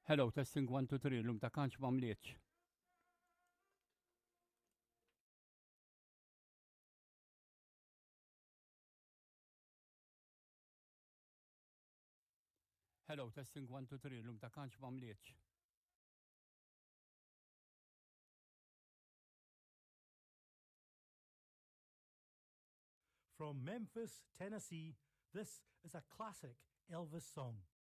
Hello, testing 1, 2, 3, l-lum ta' kanċ mamlietx. Hello, testing 1, 2, 3, l-lum ta' kanċ mamlietx. From Memphis, Tennessee, this is a classic Elvis song.